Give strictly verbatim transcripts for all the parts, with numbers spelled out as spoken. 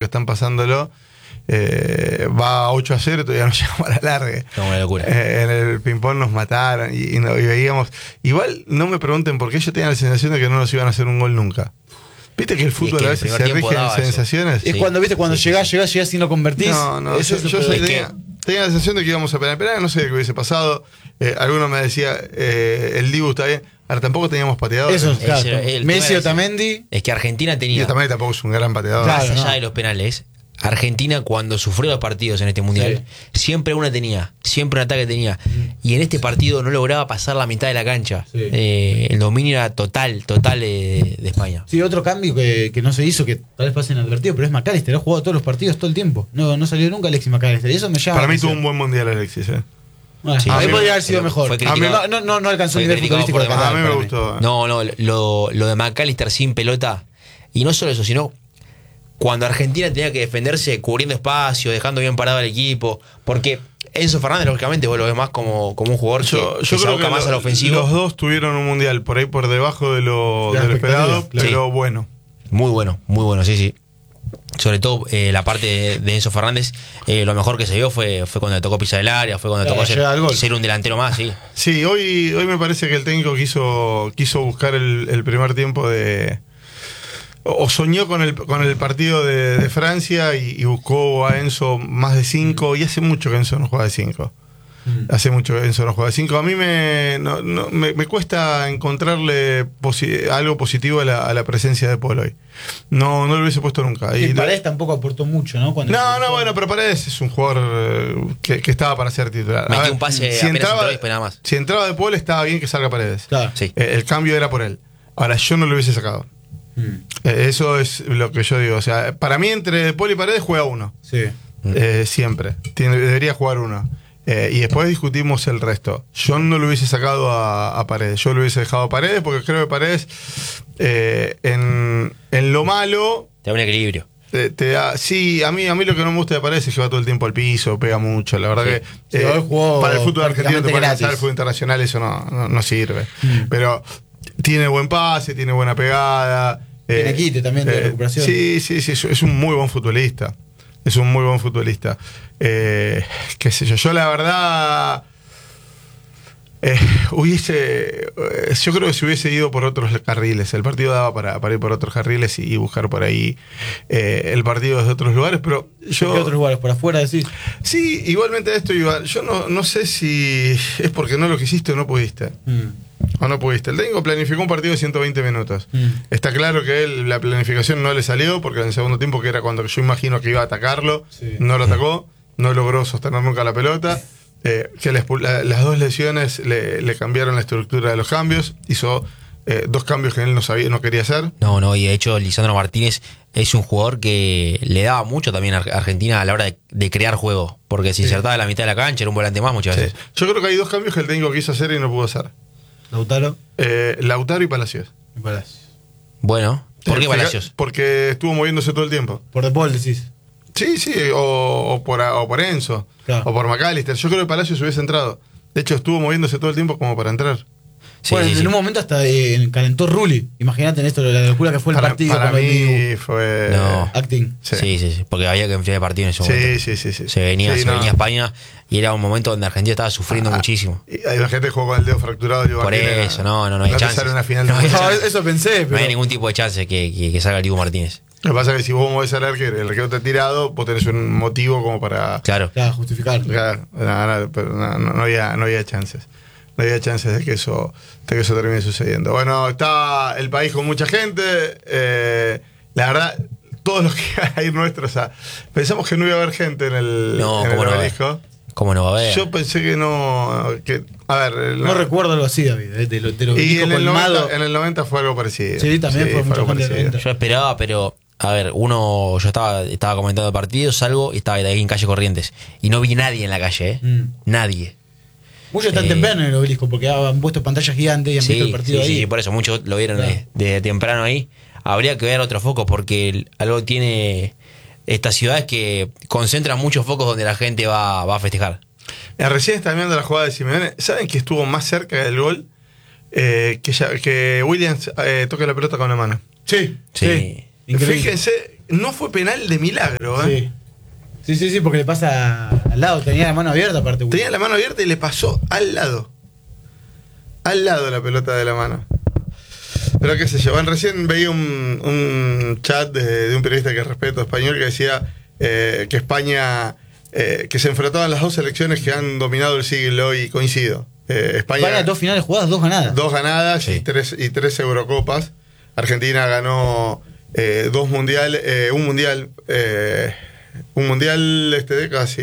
están pasándolo. Eh, va a ocho a cero, todavía no llegamos a la larga. Como una locura. Eh, en el ping-pong nos mataron y, y, no, y veíamos. Igual no me pregunten por qué yo tenía la sensación de que no nos iban a hacer un gol nunca. ¿Viste que el fútbol que a veces el se primer rige tiempo en daba sensaciones? Es Sí. cuando, viste, cuando Sí, llegás, sí. llegás, llegás y no convertís. No, no, Eso yo, es yo el soy- problema. tenía, tenía la sensación de que íbamos a pelear. Pero no sé qué hubiese pasado. Eh, alguno me decía, eh, el Dibu está bien. Ahora tampoco teníamos pateadores. Eso, claro. Ese era el Messi tema o Tamendi. Es que Argentina Y tenía, también tampoco es un gran pateador. Claro. más allá no. de los penales, Argentina cuando sufrió los partidos en este mundial, siempre una tenía, siempre un ataque tenía. Y en este partido no lograba pasar la mitad de la cancha. Sí. Eh, el dominio era total, total de, de España. Sí, otro cambio que, que no se hizo, que tal vez pase inadvertido, pero es McAllister. Ha jugado todos los partidos todo el tiempo. No, no salió nunca Alexis McAllister. Y eso me llama. Para la mí tuvo atención. un buen mundial Alexis. Eh. Bueno, Sí, a mí sí, podría haber sido pero mejor. fue A mí criticado. no, no, no alcanzó Fue el nivel criticado futbolístico por de demás. A mí Qatar, me para gustó. No, no, lo, lo de McAllister sin pelota. Y no solo eso, sino cuando Argentina tenía que defenderse cubriendo espacio, dejando bien parado al equipo. Porque Enzo Fernández, lógicamente, vos lo ves más como, como un jugador Yo, que, yo que se creo aboca que más lo- al ofensivo. los dos tuvieron un mundial por ahí por debajo de lo, De la de lo esperado, expectativa, pero sí. bueno. Muy bueno, muy bueno, sí, sí. Sobre todo eh, la parte de, de Enzo Fernández, eh, lo mejor que se vio fue, fue cuando le tocó pisar el área, fue cuando le Claro, tocó llega al gol. ser, ser un delantero más, sí. Sí, hoy, hoy me parece que el técnico quiso, quiso buscar el, el primer tiempo de. O o soñó con el, con el partido de, de Francia y, y buscó a Enzo más de cinco. Y hace mucho que Enzo no juega de cinco. Hace mucho que Enzo no juega de cinco. A mí me, no, no, me, me cuesta encontrarle posi- algo positivo a la, a la presencia de Paul hoy. No, no lo hubiese puesto nunca. Y Y lo- Paredes tampoco aportó mucho, ¿no? Cuando no, no, bueno, pero Paredes es un jugador eh, que, que estaba para ser titular. A Metió ver, un pase si apenas entraba, entró y después nada más. si entraba de Paul estaba bien que salga Paredes. Claro. Sí. Eh, el cambio era por él. Ahora yo no lo hubiese sacado. Mm, Eh, eso es lo que yo digo. O sea, para mí entre De Paul y Paredes juega uno. sí. Eh, siempre. Tiene, debería jugar uno. Eh, y después discutimos el resto. Yo no lo hubiese sacado a, a Paredes. Yo lo hubiese dejado a Paredes porque creo que Paredes eh, en, en lo malo Te da un equilibrio. te, te da. Sí, a mí, a mí lo que no me gusta de Paredes es que va todo el tiempo al piso, pega mucho. La verdad Sí. que Sí, eh, hoy jugó para el fútbol argentino te prácticamente puede gratis. pasar, el fútbol internacional eso no, no, no sirve. Mm. Pero tiene buen pase, tiene buena pegada. Tiene quite también de recuperación. Sí, sí, sí, es, es un muy buen futbolista. Es un muy buen futbolista. Eh, qué sé yo, yo la verdad eh, hubiese, eh, yo creo que se hubiese ido por otros carriles. El partido daba para, para ir por otros carriles y, y buscar por ahí eh, el partido desde otros lugares, pero yo... ¿Qué otros lugares? ¿Por afuera decís? Sí, igualmente a esto iba. Yo no, no sé si es porque no lo quisiste o no pudiste. Mm, O no pudiste. El técnico planificó un partido de ciento veinte minutos. mm. Está claro que él, la planificación no le salió, porque en el segundo tiempo, que era cuando yo imagino que iba a atacarlo, Sí. no lo atacó, no logró sostener nunca la pelota. Eh, que la expu- la- las dos lesiones le, le cambiaron la estructura de los cambios. Hizo eh, dos cambios que él no sabía, no quería hacer. No, no, y de hecho Lisandro Martínez es un jugador que le daba mucho también a Argentina a la hora de, de crear juego, porque se insertaba en la mitad de la cancha, era un volante más muchas Sí. veces. Yo creo que hay dos cambios que el técnico quiso hacer y no pudo hacer. Lautaro Eh, Lautaro y Palacios. y Palacios. Bueno, ¿por qué Eh, Palacios? Porque estuvo moviéndose todo el tiempo. Por De Paul decís. Sí, sí, o, o por, o por Enzo, Claro. o por McAllister. Yo creo que Palacios hubiese entrado. De hecho, estuvo moviéndose todo el tiempo como para entrar. Sí, bueno, sí, en sí. un momento hasta eh, calentó Rulli. Imagínate en esto, la locura que fue el para partido. para con el mí Dibu. fue... No. Acting. Sí. Sí, sí, sí, porque había que enfriar el partido en ese momento. Sí, sí, sí, sí. Se venía, Sí, se no. venía a España y era un momento donde Argentina estaba sufriendo Ah, muchísimo. Y hay la gente que jugó con el dedo fracturado. Digo, Por Argentina, eso, no, no, no hay te chances. sale una final de No hay mundial. No, chances. eso pensé, pero. No hay ningún tipo de chance que, que, que salga el Dibu Martínez. Lo que pasa es que si vos movés al arquero, el arquero está tirado, vos tenés un motivo como para... Claro. Claro, justificar. Claro, no, no, pero no, no, no había, no había chances. No había chances de que eso, de que eso termine sucediendo. Bueno, está el país con mucha gente. eh, la verdad, todos los que iban a ir nuestros, o sea, pensamos que no iba a haber gente en el, No, en el ¿cómo no va a haber? obelisco. ¿Cómo no va a haber? Yo pensé que no. Que, a ver, el- No recuerdo algo así, David. eh, De lo, de lo y en el, colmado. noventa, en el noventa fue algo parecido. Sí, también fue mucha algo gente parecido. noventa. Yo esperaba, pero a ver, uno, yo estaba, estaba comentando el partido, salgo y estaba ahí en calle Corrientes. Y no vi nadie en la calle, ¿eh? Mm. Nadie. Muchos están Eh, temprano en el obelisco porque han puesto pantallas gigantes y han Sí, visto el partido sí, ahí. sí, por eso muchos lo vieron Claro. de, de temprano ahí. Habría que ver otro foco porque el- algo tiene esta ciudad es que concentra muchos focos donde la gente va, va a festejar. Mira, recién estaba viendo la jugada de Simeone. ¿Saben que estuvo más cerca del gol? Eh, que, ya- que Williams eh, toque la pelota con la mano. Sí, Sí. sí. Increíble. Fíjense no fue penal de milagro, ¿eh? Sí. Sí, sí, sí, porque le pasa al lado, tenía la mano abierta aparte. Tenía la mano abierta y le pasó al lado. Al lado la pelota de la mano. Pero qué sé yo, bueno, recién veía un, un chat de, de un periodista que respeto español que decía eh, que España, eh, que se enfrentaban las dos selecciones que han dominado el siglo y coincido. Eh, España, España, dos finales jugadas, dos ganadas. Dos ganadas sí. y, tres, y tres Eurocopas. Argentina ganó eh, dos mundiales, eh, un mundial, eh, un mundial este de casi,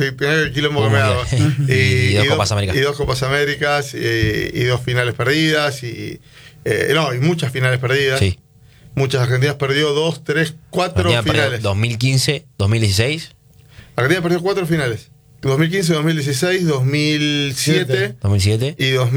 el quilombo que me daba. Y, y, y dos Copas Américas. Y dos Copas Américas y, y dos finales perdidas y eh, no, y muchas finales perdidas. Sí. Muchas. Argentinas perdió dos, tres, cuatro Argentina finales. dos mil quince, dos mil dieciséis. Argentina perdió cuatro finales. dos mil quince, dos mil dieciséis, dos mil siete dos mil siete y dos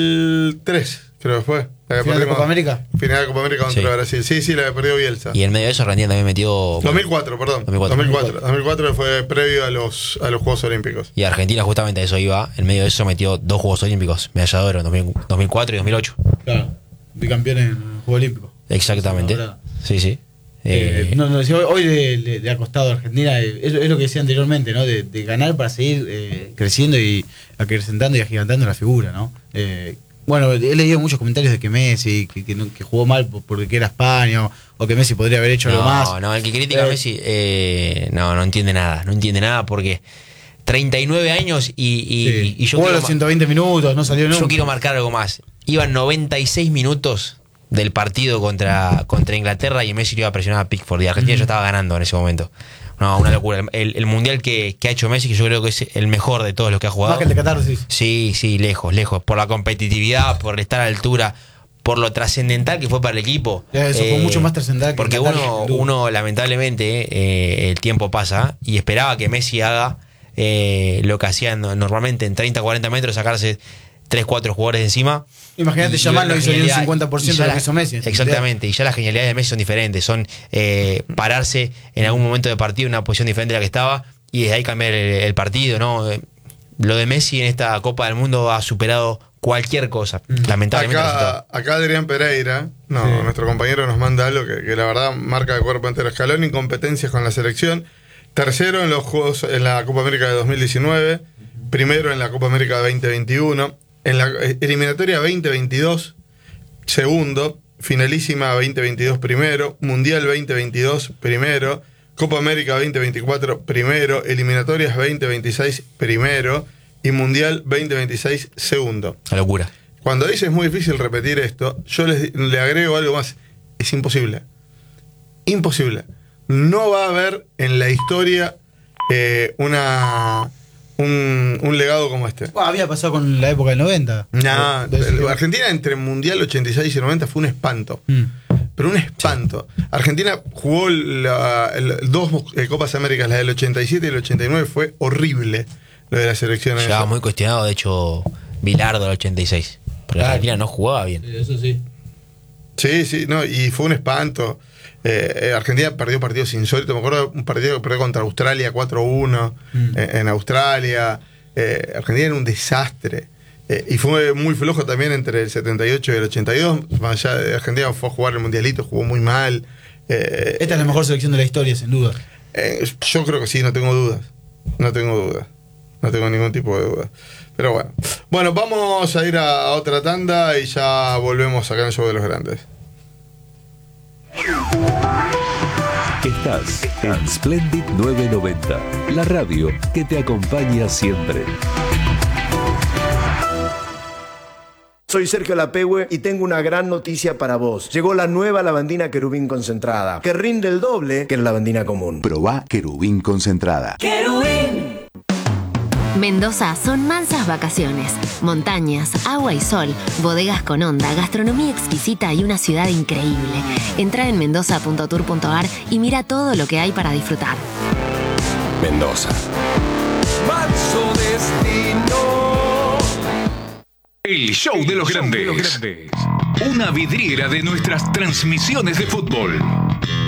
mil tres, creo que fue. La que ¿Final de perdimos- Copa América? Final de Copa América contra Sí. Brasil. Sí, sí, la que perdió Bielsa. Y en medio de eso Argentina también metió. dos mil cuatro, perdón. dos mil cuatro. dos mil cuatro. dos mil cuatro fue previo a los, a los Juegos Olímpicos. Y Argentina justamente a eso iba. En medio de eso metió dos Juegos Olímpicos, medalla de oro en dos mil dos mil cuatro y dos mil ocho. Claro, bicampeón en el Juego Olímpico. Exactamente. Ahora, Sí, sí. eh, Eh, no, no, si hoy, hoy le, le- le ha costado a Argentina, eh, es, es lo que decía anteriormente, ¿no? De, de ganar para seguir eh, creciendo y acrecentando y agigantando la figura, ¿no? Eh, bueno, he leído muchos comentarios de que Messi, que, que, no- que jugó mal por- porque era España, o, o que Messi podría haber hecho algo más. No, no, el que critica a Eh, Messi eh, no, no entiende nada. No entiende nada porque treinta y nueve años y, y, sí. y yo, Jugó quiero, los ma- ciento veinte minutos, no salió nunca. yo quiero marcar algo más. Iban noventa y seis minutos del partido contra, contra Inglaterra y Messi le iba a presionar a Pickford y Argentina Ujú. ya estaba ganando en ese momento. No, una locura. El, el mundial que, que ha hecho Messi, que yo creo que es el mejor de todos los que ha jugado. Más que el de Qatar, sí. Sí, sí, lejos, lejos. Por la competitividad, por estar a la altura, por lo trascendental que fue para el equipo. Eso, fue mucho más trascendental que Porque Qatar, uno, sin duda. uno lamentablemente, eh, el tiempo pasa y esperaba que Messi haga eh, lo que hacían normalmente en treinta, cuarenta metros, sacarse tres, cuatro jugadores de encima. Imagínate, Y- y Yamal la lo hizo en un genialidad- cincuenta por y ciento ya de lo la- que hizo Messi. Exactamente, y ya las genialidades de Messi son diferentes. Son eh, pararse en algún momento de partido en una posición diferente a la que estaba y desde ahí cambiar el, el partido, ¿no? Eh, Lo de Messi en esta Copa del Mundo ha superado cualquier cosa. Lamentablemente. el Acá, resultado. acá Adrián Pereira, no, Sí. nuestro compañero nos manda algo que, que la verdad marca de cuerpo entero. Escalón, incompetencias con la selección. Tercero en los Juegos, en la Copa América de dos mil diecinueve. Primero en la Copa América veinte veintiuno. En la eh, eliminatoria veinte veintidós, segundo. Finalísima veinte veintidós, primero. Mundial veinte veintidós, primero. Copa América veinte veinticuatro, primero. Eliminatorias veinte veintiséis, primero. Y Mundial veinte veintiséis, segundo. Una locura. Cuando dice es muy difícil repetir esto, yo les, le agrego algo más. Es imposible. Imposible. No va a haber en la historia eh, una un, un legado como este. Bueno, había pasado con la época del noventa. Nah, De- de- el- Argentina entre Mundial ochenta y seis y noventa fue un espanto. Mm. Pero un espanto. Argentina jugó la- el- dos eh, Copas Américas, la del ochenta y siete y el ochenta y nueve, fue horrible lo de la selección. en Llegaba esa. muy cuestionado, de hecho, Bilardo del ochenta y seis. Porque Claro. Argentina no jugaba bien. Eso sí. Sí, sí, no, y fue un espanto. Eh, eh, Argentina perdió partidos insólitos. Me acuerdo de un partido que perdió contra Australia cuatro uno Mm. eh, en Australia. Eh, Argentina era un desastre. Eh, y fue muy flojo también entre el setenta y ocho y el ochenta y dos. Más allá de Argentina fue a jugar el mundialito, jugó muy mal. Eh, Esta es la mejor selección de la historia, sin duda. eh, yo creo que sí, no tengo dudas. No tengo dudas. No tengo ningún tipo de duda. Pero bueno. Bueno, vamos a ir a, a otra tanda y ya volvemos acá en el Show de los Grandes. Estás en Splendid novecientos noventa, la radio que te acompaña siempre. Soy Sergio Lapehue y tengo una gran noticia para vos. Llegó la nueva lavandina querubín concentrada, que rinde el doble que la lavandina común. Probá querubín concentrada. Mendoza son mansas vacaciones, montañas, agua y sol, bodegas con onda, gastronomía exquisita y una ciudad increíble. Entra en mendoza punto tour punto ar y mira todo lo que hay para disfrutar. Mendoza. Manso destino. El show de los grandes. Una vidriera de nuestras transmisiones de fútbol.